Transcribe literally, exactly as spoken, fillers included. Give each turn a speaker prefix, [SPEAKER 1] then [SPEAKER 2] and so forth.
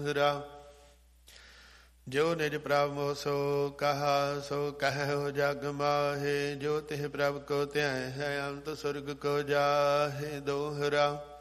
[SPEAKER 1] ਦੋਹਰਾ। ਜੋ ਨਿਜ ਪ੍ਰਭ ਮੋਹ ਸੋ ਕਹਾ ਸੋ ਕਹਿਓ ਜਗ ਮਾਹੇ। ਜੋ ਤਿਹ ਪ੍ਰਭ ਕੋ ਧਿਆਏ ਹੈ ਅੰਤ ਸੁਰਗ ਕੋ ਜਾਹੇ। ਦੋਹਰਾ।